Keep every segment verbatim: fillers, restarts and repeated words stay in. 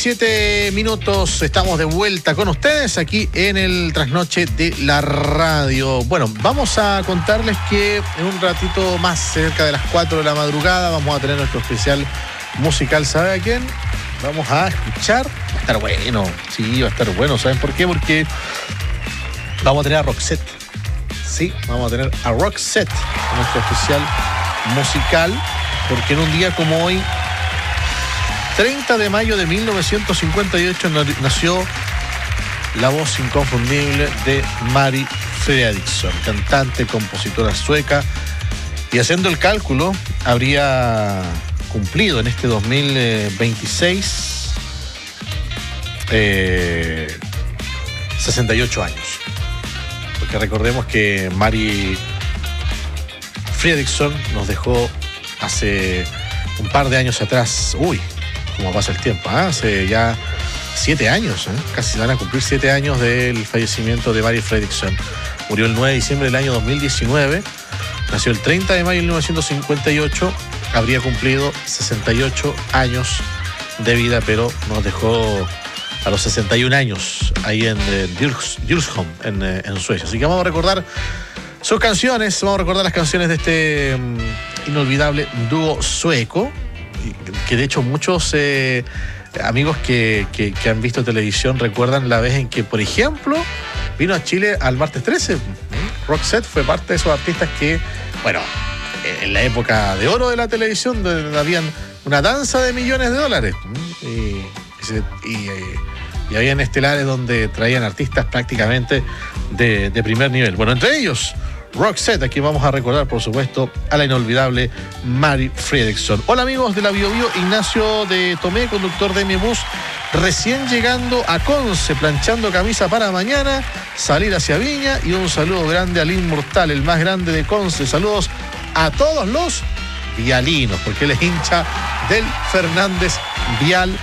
Siete minutos, estamos de vuelta con ustedes aquí en el Trasnoche de la Radio. Bueno, vamos a contarles que en un ratito más, cerca de las cuatro de la madrugada, vamos a tener nuestro especial musical. ¿Sabe a quién? Vamos a escuchar. Va a estar bueno, sí, va a estar bueno. ¿Saben por qué? Porque vamos a tener a Roxette. Sí, vamos a tener a Roxette en nuestro especial musical, porque en un día como hoy, treinta de mayo de mil novecientos cincuenta y ocho, nació la voz inconfundible de Mari Fredriksson, cantante, compositora sueca, y haciendo el cálculo, habría cumplido en este dos mil veintiséis eh, sesenta y ocho años. Porque recordemos que Mari Fredriksson nos dejó hace un par de años atrás. Uy, cómo pasa el tiempo, ¿eh? Hace ya siete años, ¿eh? Casi van a cumplir siete años del fallecimiento de Mari Fredriksson. Murió el nueve de diciembre del año dos mil diecinueve, nació el treinta de mayo de mil novecientos cincuenta y ocho, habría cumplido sesenta y ocho años de vida, pero nos dejó a los sesenta y un años ahí en eh, Djursholm, en, eh, en Suecia. Así que vamos a recordar sus canciones, vamos a recordar las canciones de este um, inolvidable dúo sueco, que de hecho muchos eh, amigos que, que, que han visto televisión recuerdan la vez en que, por ejemplo, vino a Chile al martes trece. Roxette fue parte de esos artistas que, bueno, en la época de oro de la televisión, donde habían una danza de millones de dólares. Y, y, y, y habían estelares donde traían artistas prácticamente de, de primer nivel. Bueno, entre ellos Roxette. Aquí vamos a recordar, por supuesto, a la inolvidable Mari Fredriksson. Hola amigos de la Bio Bio, Ignacio de Tomé, conductor de mi bus, recién llegando a Conce, planchando camisa para mañana, salir hacia Viña, y un saludo grande al inmortal, el más grande de Conce. Saludos a todos los vialinos, porque él es hincha del Fernández Vial.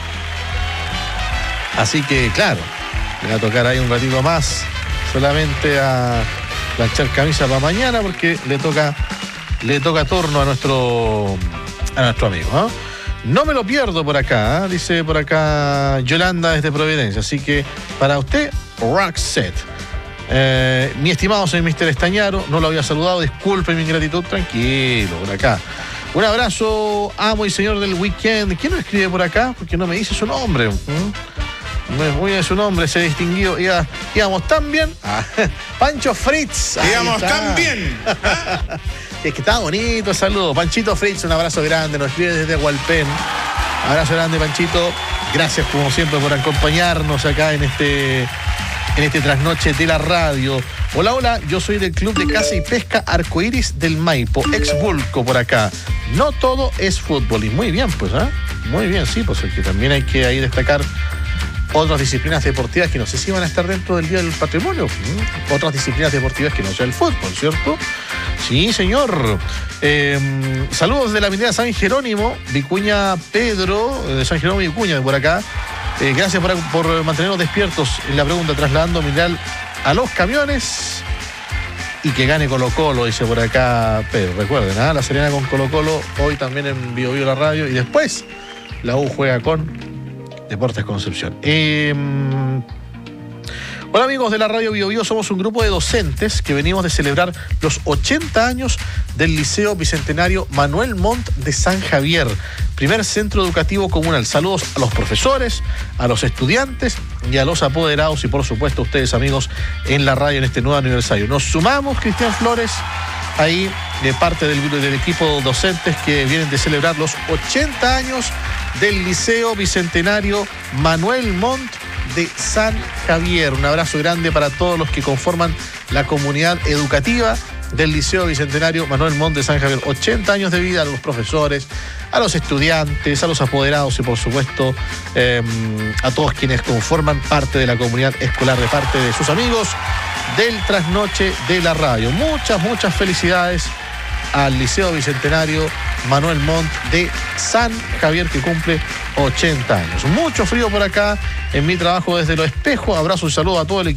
Así que, claro, me va a tocar ahí un ratito más, solamente a planchar camisa para mañana, porque le toca le toca turno a nuestro a nuestro amigo, ¿eh? No me lo pierdo por acá, ¿eh? Dice por acá Yolanda desde Providencia. Así que para usted, Roxette. Eh, mi estimado señor mister Estañaro, no lo había saludado, disculpe mi ingratitud, tranquilo, por acá. Un abrazo, amo y señor del weekend. ¿Quién nos escribe por acá? Porque no me dice su nombre. ¿Mm? Muy bien su nombre, se distinguió. Iba, íbamos tan bien. Ah, Pancho Fritz. Íbamos tan bien. Es que estaba bonito, saludos. Panchito Fritz, un abrazo grande. Nos escribe desde Hualpén. Abrazo grande, Panchito. Gracias, como siempre, por acompañarnos acá en este, en este trasnoche de la radio. Hola, hola, yo soy del Club de Caza y Pesca Arcoiris del Maipo, ex Bulco por acá. No todo es fútbol. Y muy bien, pues, ¿ah? ¿eh? Muy bien, sí, pues que también hay que ahí destacar otras disciplinas deportivas que no sé si van a estar dentro del Día del Patrimonio. ¿Mm? Otras disciplinas deportivas que no sea el fútbol, ¿cierto? Sí, señor. Eh, saludos de la avenida San Jerónimo, Vicuña Pedro, de San Jerónimo y Vicuña, por acá. Eh, gracias por, por mantenernos despiertos en la pregunta, trasladando mineral a los camiones. Y que gane Colo Colo, dice por acá Pedro. Recuerden, ¿eh? La Serena con Colo Colo, hoy también en Bio Bio la radio. Y después la U juega con Deportes Concepción. Eh, hola amigos de la Radio Bio Bio, somos un grupo de docentes que venimos de celebrar los ochenta años del Liceo Bicentenario Manuel Montt de San Javier, primer centro educativo comunal. Saludos a los profesores, a los estudiantes y a los apoderados y por supuesto a ustedes amigos en la radio en este nuevo aniversario. Nos sumamos, Cristian Flores, ahí de parte del, del equipo docentes que vienen de celebrar los ochenta años del Liceo Bicentenario Manuel Montt de San Javier. Un abrazo grande para todos los que conforman la comunidad educativa del Liceo Bicentenario Manuel Montt de San Javier. ochenta años de vida a los profesores, a los estudiantes, a los apoderados y por supuesto eh, a todos quienes conforman parte de la comunidad escolar, de parte de sus amigos del Trasnoche de la Radio. Muchas, muchas felicidades al Liceo Bicentenario Manuel Montt de San Javier, que cumple ochenta años. Mucho frío por acá en mi trabajo desde Los Espejos. Abrazo y saludo a todo el equipo